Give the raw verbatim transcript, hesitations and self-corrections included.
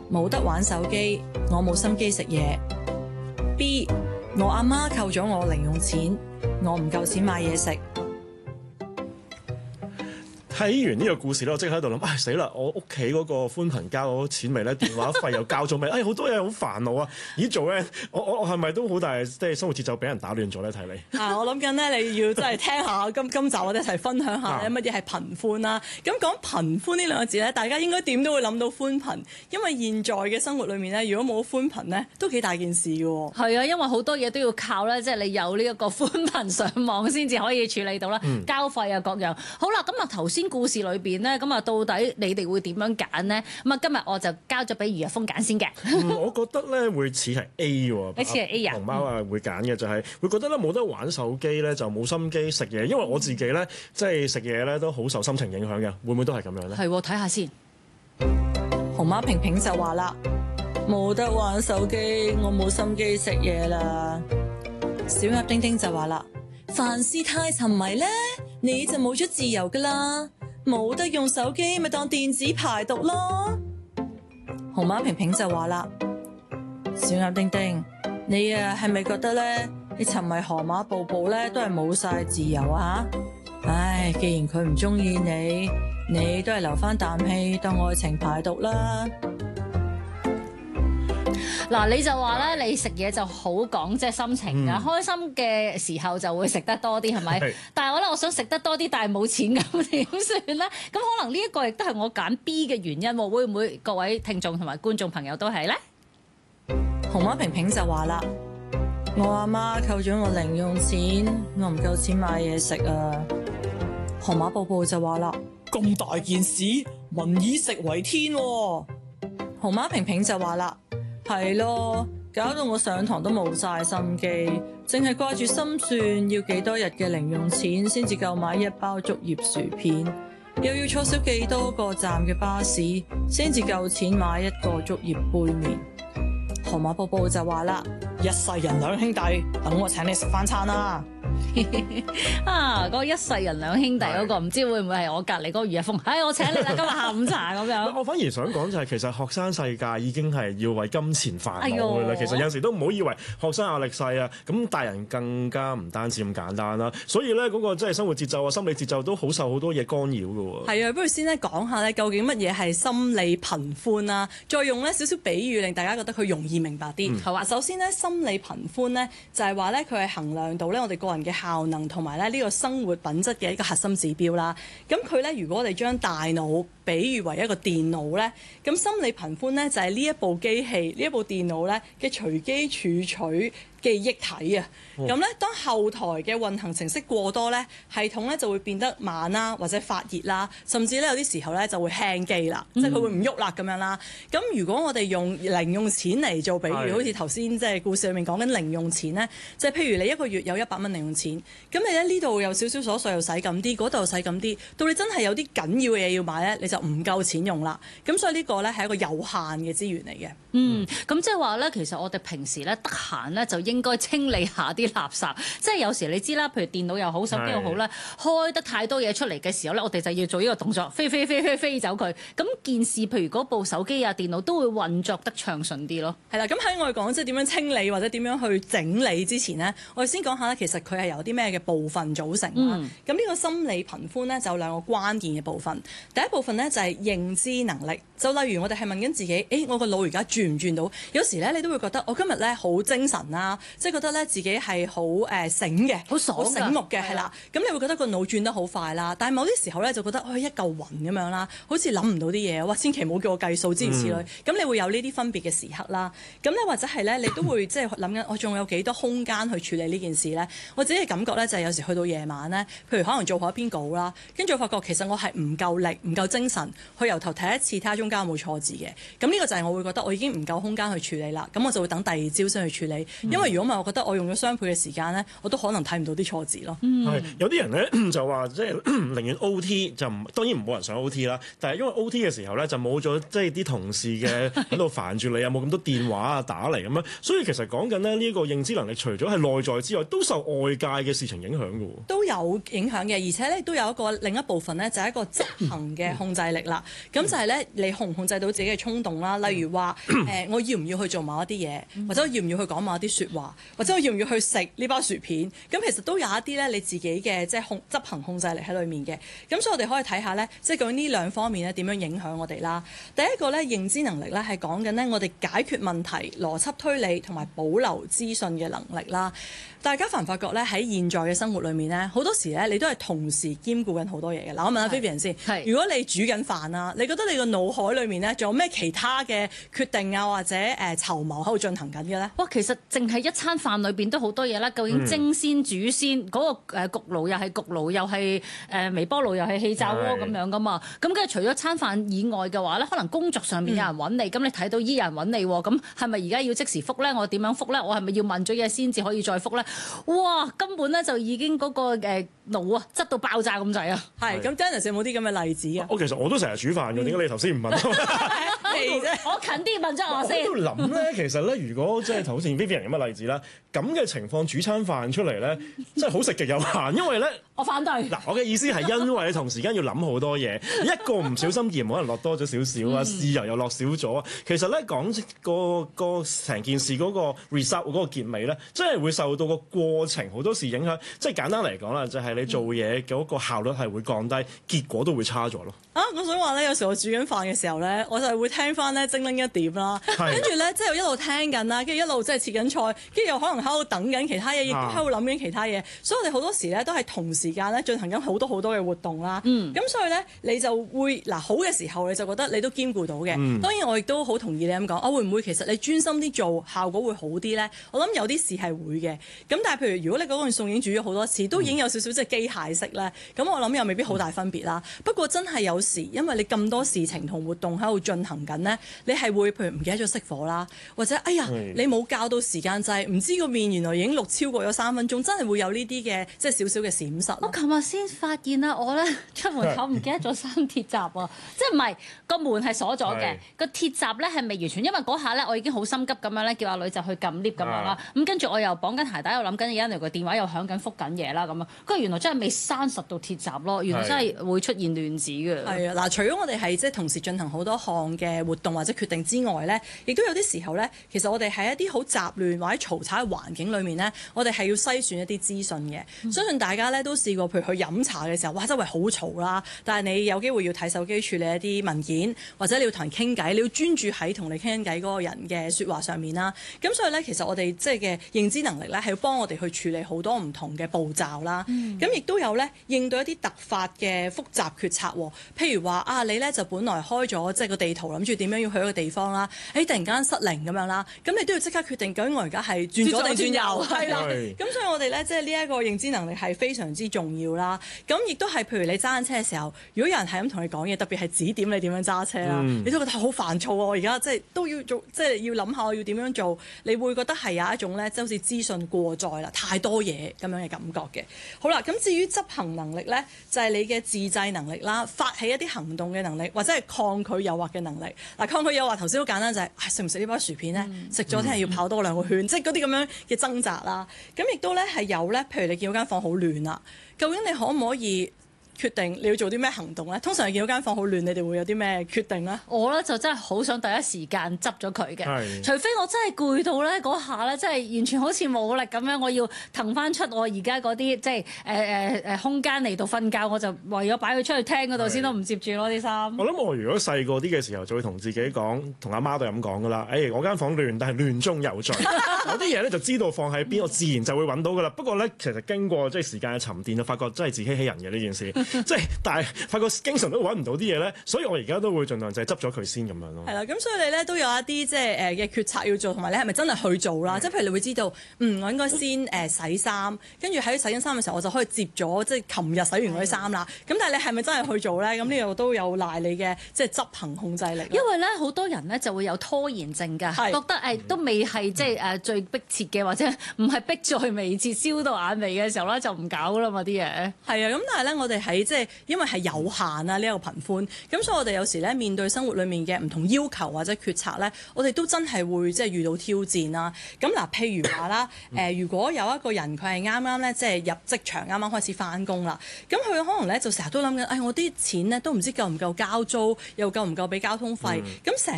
冇得玩手機，我冇心機食嘢。B， 我阿媽扣咗我零用錢，我唔夠錢買嘢食。 睇完呢個故事咧，我即刻喺度諗，唉死啦！我屋企嗰個寬頻交咗錢未咧？電話費又交咗未？唉，好多嘢好煩惱啊！咦，做咧，我我我係咪都好大即係生活節奏俾人打亂咗咧？睇你啊，我諗緊咧，你要真係聽下今今集我哋一齊分享下咧乜嘢係頻寬啦。咁講頻寬呢兩個字咧，大家應該點都會諗到寬頻，因為現在嘅生活裏面咧，如果冇寬頻咧，都幾大件事嘅喎。 係啊，因為好多嘢都要靠咧，即係你有呢一個寬頻上網先至可以處理到啦，嗯、交費啊各樣。好啦，咁啊頭先故事裏邊咧，咁啊到底你哋會點樣揀呢？咁啊今日我就交咗俾余日豐揀先嘅、 嗯。我覺得咧會似係 A 喎， 你似係 A 啊？ 熊貓啊會揀嘅就係會覺得咧冇得玩手機咧就冇心機食嘢，因為我自己咧即係食嘢咧都好受心情影響嘅，會唔會都係咁樣咧？ 係，睇下先。 熊貓平平就話啦，冇得玩手機，我冇心機食嘢啦。小鴨丁丁就話啦，凡事太沉迷咧，你就冇咗自由噶啦。冇得用手機，咪當電子排毒咯。熊貓平平就話啦，小鴨丁丁，你啊係咪覺得咧，你沉迷河馬步步咧都係冇晒自由啊？唉，既然佢唔中意你，你都係留翻啖氣當愛情排毒啦。 嗱，你就話咧，你食嘢就好講即係心情㗎，嗯、開心嘅時候就會食得多啲，係咪？是但係我咧，我想食得多啲，但係冇錢咁點算咧？咁可能呢一個亦都係我揀 B 嘅原因喎，會唔會各位聽眾同埋觀眾朋友都係咧？ 熊貓平平就話啦，我阿媽扣咗我零用錢，我唔夠錢買嘢食啊。河馬寶寶就話啦，咁大件事，民以食為天喎。熊貓平平就話啦，係咯，搞到我上堂都冇晒心機，淨係掛住心算要幾多日嘅零用錢先至夠買一包竹葉薯片，又要坐少幾多個站嘅巴士先至夠錢買一個竹葉杯麵。河馬寶寶就話啦，一世人兩兄弟，等我請你食翻餐啦。 啊！嗰、那個、一世人兩兄弟嗰、那個，唔是知會唔會係我隔離嗰個余日豐？唉、哎，我請你啦，今日下午茶咁樣。 我反而想講就係、是，其實學生世界已經係要為金錢煩惱㗎啦。哎、其實有時都唔好以為學生壓力細啊，咁大人更加唔單止咁簡單啦。所以咧，嗰、那個即係生活節奏啊、心理節奏都好受好多嘢干擾㗎喎。 係啊，不如先咧講下咧，究竟乜嘢係心理頻寬啦？再用咧少少比喻，令大家覺得佢容易明白啲。好啊、嗯，首先咧，心理頻寬咧就係話咧，佢係衡量到咧我哋個人嘅效能同埋咧呢個生活品質嘅一個核心指標啦。咁佢咧，如果我哋將大腦比喻為一個電腦咧，咁心理頻寬咧就係呢一部機器、呢一部電腦咧嘅隨機儲取記憶體啊。咁咧、哦，當後台嘅運行程式過多咧，系統咧就會變得慢啦，或者發熱啦，甚至咧有啲時候咧就會輕機啦，嗯、即係佢會唔喐啦咁樣啦。咁如果我哋用零用錢嚟做比喻，是好似頭先即係故事裏面講緊零用錢咧，即係譬如你一個月有一百蚊零用錢，咁你咧呢度有少少瑣碎又使咁啲，嗰度又使咁啲，到你真係有啲緊要嘅嘢要買咧，你就唔夠錢用啦。咁所以呢個咧係一個有限嘅資源嚟嘅。 嗯，咁即係話咧，其實我哋平時咧得閒咧就應該清理下啲垃圾，即係有時你知啦，譬如電腦又好，手機又好咧，是開得太多嘢出嚟嘅時候咧，我哋就要做呢個動作，飛飛飛飛飛走佢。咁件事，譬如嗰部手機啊、電腦都會運作得暢順啲咯。係啦， 咁喺我哋講即係點樣清理或者點樣去整理之前呢，我哋先講下咧，其實佢係由啲咩嘅部分組成啦。咁呢、嗯、個心理頻寬咧就有兩個關鍵嘅部分。第一部分咧就係認知能力，就例如我哋係問緊自己，誒我個腦而家轉唔轉到？有時咧你都會覺得我今日咧好精神啦，即係覺得咧自己係好誒醒嘅，好爽、好醒目嘅，係啦。咁你會覺得個腦轉得好快啦，但係某啲時候咧就覺得，哎一嚿雲咁樣啦，好似諗唔到啲嘢，哇！千祈唔好叫我計數，諸如此類。咁、嗯、你會有呢啲分別嘅時刻啦。咁咧或者係咧，你都會即係諗緊，我仲有幾多空間去處理呢件事咧？我自己嘅感覺咧就係有時去到夜晚咧，譬如可能做好一篇稿啦，跟住我發覺其實我係唔夠力、唔夠精神去由頭睇一次，睇下中間有冇錯字嘅。咁呢個就係我會覺得我已經唔夠空間去處理啦。咁我就會等第二朝先去處理，因為為如果唔係，我覺得我用咗雙倍嘅時間咧，我都可能睇唔到啲錯字咯。 嗯、係有啲人咧就話即係寧願 O T 就唔當然唔冇人想 O T 啦，但係因為 O T 嘅時候咧就冇咗即係啲同事嘅喺度煩住你，有冇咁多電話啊打嚟咁樣，所以其實講緊咧呢一個認知能力，除咗係內在之外，都受外界嘅事情影響嘅喎。都有影響嘅，而且咧都有一個另一部分咧，就係一個執行嘅控制力啦。咁、嗯、就係咧，你控唔控制到自己嘅衝動啦？例如話誒、呃，我要唔要去做某一啲嘢，或者我要唔要去講某一啲説話，或者我要唔要去食呢包薯片？咁其實都有一啲咧，你自己嘅即係控執行控制力喺裏面嘅。咁所以我哋可以睇下咧，即係究竟呢兩方面咧點樣影響我哋啦。第一個咧認知能力咧係講緊咧我哋解決問題、邏輯推理同埋保留資訊嘅能力啦。大家發唔發覺咧喺現在嘅生活裏面咧，好多時咧你都係同時兼顧緊好多嘢嘅。嗱，我問下 Vivian 先，如果你煮緊飯啊，你覺得你個腦海裏面咧仲有咩其他嘅決定啊，或者誒、呃、籌謀喺度進行緊嘅咧？ 哇，其實淨係一餐飯裏邊都好多嘢啦。究竟蒸先煮先，嗰、嗯、個誒焗爐又係焗爐，又係誒微波爐，又係氣炸鍋咁樣噶嘛？咁跟住除咗餐飯以外嘅話咧，可能工作上面有人揾你，咁、嗯、你睇到依有人揾你，咁係咪而家要即時覆咧？我點樣覆咧？我係咪要問咗嘢先至可以再覆咧？哇！根本咧就已經嗰、那個誒腦啊，執到爆炸咁滯啊！ 係咁，Dennis 有冇啲咁嘅例子啊？ 我其實我都成日煮飯嘅，點解、嗯、你頭先唔問？ 我近啲問咗我先。 我喺度諗咧，其實咧，如果即係好似 Vivian 咁嘅例子啦，咁嘅情況煮餐飯出嚟咧，真係好食極有限，因為咧， 我反對。 嗱，我嘅意思係因為你同時間要諗好多嘢，一個唔小心鹽可能落多咗少少啊，豉油又落少咗啊。其實咧講個個成件事嗰個 result 嗰個結尾咧，真係會受到個過程好多時影響。即係簡單嚟講啦，就係、是、你做嘢嗰個效率係會降低，結果都會差咗咯。 啊，我想話咧，有時我煮緊飯嘅時候咧，我就係會聽翻咧精靈一點啦，跟住咧即係一路聽緊啦，跟住一路即係切緊菜，跟住又可能喺度等緊其他嘢，亦都喺度諗緊其他嘢。所以我哋好多時咧都係同時間咧進行緊好多好多嘅活動啦。咁、嗯、所以咧你就會嗱好嘅時候你就覺得你都兼顧到嘅。嗯、當然我亦都好同意你咁講，我會唔會其實你專心啲做效果會好啲咧？我諗有啲事係會嘅。咁但係譬如如果你嗰個餸已經煮咗好多次，都已經有少少即係機械式咧，咁我諗又未必好大分別啦。嗯、不過真係有時因為你咁多事情同活動喺度進行緊咧，你係會譬如唔記得咗熄火啦，或者哎呀是你冇校到時間掣，唔知個麵原來已經淥超過咗三分鐘，真係會有呢啲嘅即係少少嘅閃失。 我琴日先發現啦，我咧出門口唔記得咗閂鐵閘啊，即係唔係個門係鎖咗嘅，個鐵閘咧係未完全，因為嗰下咧我已經好心急咁樣咧叫阿女就去撳 lift 咁樣啦，咁跟住我又綁緊鞋帶又諗緊嘢，原來個電話又響緊覆緊嘢啦咁啊，跟住原來真係未閂實到鐵閘咯，原來真係會出現亂子嘅。係啊，嗱，除咗我哋係即係同時進行好多項嘅活動或者決定之外咧，亦都有啲時候咧，其實我哋喺一啲好雜亂或者嘈吵嘅環境裏面咧，我哋係要篩選一啲資訊嘅。嗯、相信大家咧都試過，譬如去飲茶嘅時候，哇，周圍好嘈啦，但係你有機會要睇手機處理一啲文件，或者你要同人傾偈，你要專注喺同你傾偈嗰個人嘅説話上面啦。咁所以咧，其實我哋即係嘅認知能力咧，係要幫我哋去處理好多唔同嘅步驟啦。咁亦、嗯、都有咧應對一啲突發嘅複雜決策。譬如話啊，你咧就本來開咗即係個地圖，諗住點樣要去一個地方啦，誒突然間失靈咁樣啦，咁你都要即刻決定究竟我而家係轉左定轉右，係啦。咁所以我哋咧即係呢一個認知能力係非常之重要啦。咁亦都係譬如你揸緊車嘅時候，如果有人係咁同你講嘢，特別係指點你點樣揸車啦，嗯、你都覺得好煩躁啊！我而家即係都要做，即係要諗下我要點樣做，你會覺得係有一種咧，即係好似資訊過載啦，太多嘢咁樣嘅感覺嘅。好啦，咁至於執行能力咧，就係、是、你嘅自制能力啦，發起一啲行動嘅能力，或者係抗拒誘惑嘅能力。嗱，抗拒誘惑頭先好簡單，就係食唔食呢包薯片咧？食咗聽日要跑多兩個圈，嗯、即係嗰啲咁樣嘅掙扎啦。咁亦都咧係有咧，譬如你見到間房好亂啦，究竟你可唔可以決定你要做啲咩行動咧？通常你見到間房好亂，你哋會有啲咩決定咧？我咧就真係好想第一時間執咗佢嘅，是除非我真係攰到咧嗰下咧，真係完全好似冇力咁樣，我要騰翻出我而家嗰啲即係誒誒誒空間嚟到瞓覺，我就唯有擺佢出去廳嗰度先都唔接住咯啲衫。我諗我如果細個啲嘅時候，就會同自己講，同阿媽都係咁講噶啦。誒、哎，我間房亂，但係亂中有序。有啲嘢咧就知道放喺邊，我自然就會揾到噶啦。不過咧，其實經過即係時間嘅沉澱，就發覺真係自欺欺人嘅呢件事。 即係但係發覺經常都揾唔到啲嘢咧，所以我而家都會盡量就係執咗佢先咁樣咯。 係啦，咁所以你咧都有一啲即係誒嘅決策要做，同埋你係咪真係去做啦？即係譬如你會知道，嗯，我應該先誒洗衫，跟住喺洗緊衫嘅時候，我就可以接咗即係琴日洗完嗰啲衫啦。咁但係你係咪真係去做咧？咁呢個都有賴你嘅即係執行控制力。 因為咧好多人咧就會有拖延症㗎， 係覺得誒都未係即係誒最迫切嘅，或者唔係迫在眉睫、燒到眼眉嘅時候咧，就唔搞啦嘛啲嘢。 係啊，咁但係咧，我哋喺即係因為係有限啊呢一個頻寬，咁所以我哋有時咧面對生活裡面嘅唔同要求或者決策咧，我哋都真係會即係遇到挑戰啦。咁嗱，譬如話啦，誒、呃、如果有一個人佢係啱啱咧即係入職場，啱啱開始返工啦，咁佢可能咧就成日都諗緊，誒、哎、我啲錢咧都唔知夠唔夠交租，又夠唔夠俾交通費，咁成、